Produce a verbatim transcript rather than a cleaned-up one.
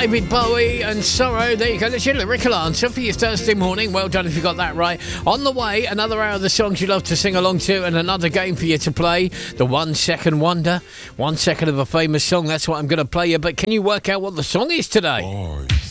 David Bowie and Sorrow. There you go. That's your lyrical answer for your Thursday morning. Well done if you got that right. On the way, another hour of the songs you love to sing along to and another game for you to play. The One Second Wonder. One second of a famous song. That's what I'm going to play you. But can you work out what the song is today? Boy.